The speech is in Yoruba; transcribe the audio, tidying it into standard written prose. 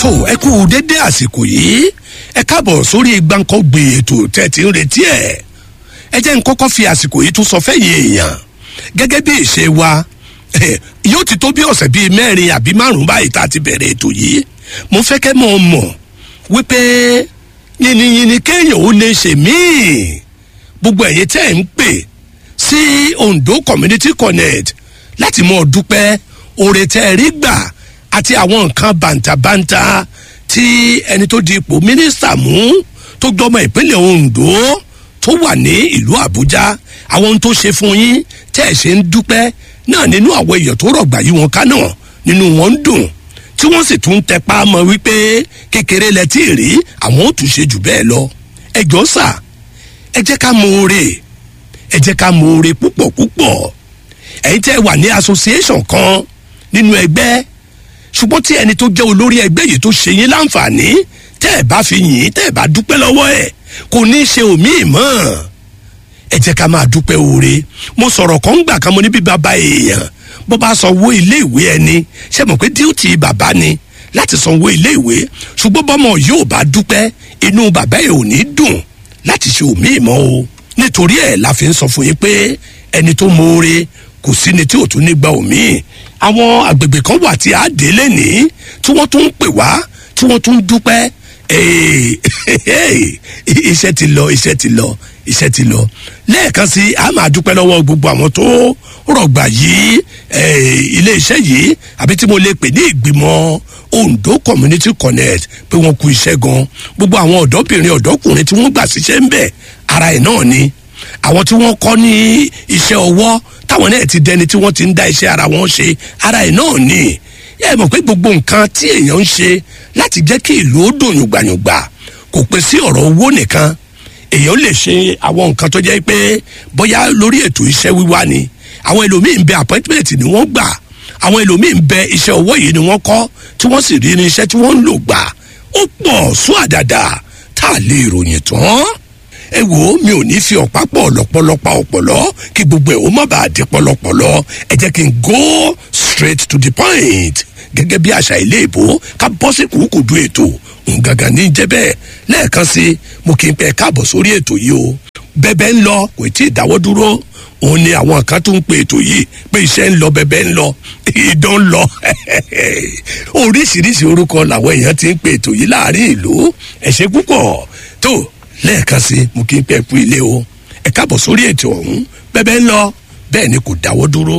tó ẹ kú dédé àsìkò yìí ẹ káàbọ̀ sórí gbàǹkangbè ètò tẹ́ ti ń retí ẹ̀ ẹ jẹ́ n kọ́kọ́ fi àsìkò yìí tún sọ fẹ́yìn èèyàn gẹ́gẹ́ bí ìṣe wa yóò ti tó bí ọ̀sẹ̀ bíi 4 àbí 5 báyìí tá a ti bẹ̀rẹ̀ ètò yìí mo fẹ́ kẹ́ mọ̀ wípé yìnyínyìnyín kéèyàn ó lè ṣe míì gbogbo ẹ̀yin tẹ́ ń pè sí Ondo Community Connect láti mọ̀ dúpẹ́ oore tẹ́ ẹ rí gbà àti àwọn nǹkan bàǹtàbàǹtà tí ẹni tó di ipò mínísítà mú tó gbọmọ ìpínlẹ̀ Ondo tó wà ní ìlú Àbújá àwọn ohun tó ṣe fún yín tẹ́ ẹ ṣe ń dúpẹ́ náà nínú àwọn èèyàn tó rọ̀gbà yí wọn ká náà nínú wọn ń dùn tí wọ́n sì tún tẹpá mọ́ wípé kékeré lẹ tí ì rí àwọn ò tún ṣe jù bẹ́ẹ̀ lọ ẹ jọ̀ọ́ sà ẹ jẹ́ ká mọ oore ẹ jẹ́ ká mọ oore púpọ̀ púpọ̀ ẹ̀yin tẹ́ wà ní association kan nínú ẹgbẹ́ ṣùgbọ́n tí ẹni tó jẹ́ olórí ẹgbẹ́ yìí tó ṣe yín láǹfààní tẹ́ ẹ bá fi yìn tẹ́ ẹ bá dúpẹ́ lọ́wọ́ ẹ̀ kò ní í ṣe òmíì mọ́ ẹ jẹ́ ká máa dúpẹ́ oore mo sọ̀rọ̀ kan gbà kan mo ní bí bàbá èèyàn bó bá sanwó ilé ìwé ẹni ṣe mọ̀ pé díùtì bàbá ni láti sanwó ilé ìwé ṣùgbọ́n bọ́mọ yóò bá dúpẹ́ inú bàbá ẹ̀ ò ní dùn láti ṣe òmíì mọ́ o nítorí ẹ̀ la fi ń sọ fún yín pé ẹni tó mọ oore kò sí ni tí ò tún ní gba òmíì àwọn àgbègbè kan wà tí a dé lẹ́nìí tí wọ́n tún ń pè wá tí wọ́n tún ń dúpẹ́ iṣẹ́ ti lọ iṣẹ́ ti lọ lẹ́ẹ̀kan sí a máa dúpẹ́ lọ́wọ́ gbogbo àwọn tó rọ̀gbà yìí iléeṣẹ́ yìí àbí tí mo lè pè ní ìgbìmọ̀ Ondo Community Connect pé wọ́n kú iṣẹ́ gan gbogbo àwọn ọ̀dọ́bìnrin ọ̀dọ́kùnrin tí wọ́n gbà síṣẹ́ ń bẹ̀ ara ẹ̀ náà ni àwọn tí wọ́n kọ́ ní iṣẹ́ ọwọ́ táwọn náà ti dẹni tí wọ́n ti ń dá iṣẹ́ ara wọn ṣe ara ẹ̀ náà ni ẹ mọ̀ pé gbogbo nǹkan tí èèyàn ń ṣe láti jẹ́ kí ìlú ó dùn yùngbàyùngbà kò pẹ́ sí ọ̀rọ̀ owó nìkan èèyàn lè ṣe àwọn nǹkan tó jẹ́ pé bóyá lórí ètò iṣẹ́ wíwá ni àwọn ẹlòmíín bẹ appointment ni wọ́n gbà àwọn ẹlòmíín bẹ iṣẹ́ ọwọ́ yìí ni wọ́n kọ́ tí wọ́n sì rí ní iṣẹ́ tí wọ́n ń lò gbà ó pọ̀ sún àdàdà tá a lè ròyìn tán ẹ wò ó mi ò ní fi ọ̀pá pọ̀ lọ́pọ̀lọpọ̀ ọ̀pọ̀lọ́ kí gbogbo ẹ̀ ó má bàa di pọ̀lọpọ̀lọ́ ẹ jẹ́ kí n go straight to the point gẹ́gẹ́ bí àṣà ilé ìbò ká bọ́ sí kùkùdù ètò ngangan ní jẹ́ bẹ́ẹ̀ lẹ́ẹ̀kan sí mo kí n pẹ́ káàbọ̀ sórí ètò yìí o bẹ́bẹ́ ń lọ kò tí ì dáwọ́ dúró òun ni àwọn kan tó ń pe ètò yìí pé iṣẹ́ ń lọ bẹ́bẹ́ ń lọ idán ń lọ oríṣiríṣi orúkọ làwọn èèyàn ti ń pe ètò yìí láàrin ìlú ẹ ṣé púpọ̀ tó lẹ́ẹ̀kan sí mo kí n pẹ́ kú ilé o ẹ káàbọ̀ sórí ètò ọ̀hún bẹ́bẹ́ ń lọ bẹ́ẹ̀ ni kò dáwọ́ dúró.